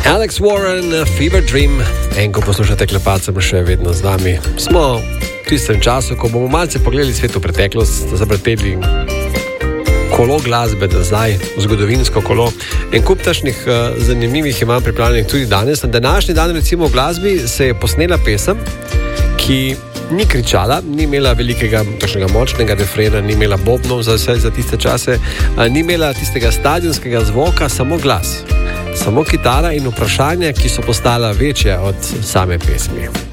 Alex Warren, Fever Dream. En ko poslušate Klepat, sem še vedno z nami. Smo v tistem času, ko bomo malce pogledali svet v preteklost, zavrteli kolo glasbe nazaj, zgodovinsko kolo. En kup takšnih zanimivih imam pripravljenih tudi danes. Na današnji dan recimo v glasbi se je posnela pesem, ki ni kričala, ni imela velikega, takšnega močnega refrena, ni imela bobnov za tiste čase, ni imela tistega stadionskega zvoka, samo glas. Samo kitara in vprašanja, ki so postala večja od same pesmi.